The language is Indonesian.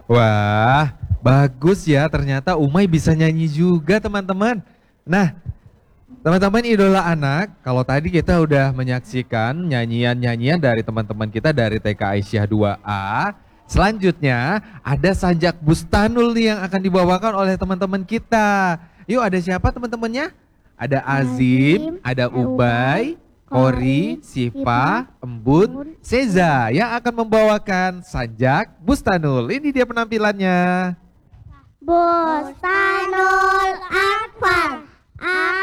Wah, bagus ya. Ternyata Umay bisa nyanyi juga, teman-teman. Nah, teman-teman idola anak, kalau tadi kita udah menyaksikan nyanyian-nyanyian dari teman-teman kita dari TK Aisyah 2A. Selanjutnya ada Sanjak Bustanul nih yang akan dibawakan oleh teman-teman kita. Yuk, ada siapa teman-temannya? Ada Azim, ada Ubay, Kori, Sipa, Embun, Seza yang akan membawakan Sanjak Bustanul. Ini dia penampilannya. Bustanul Akbar.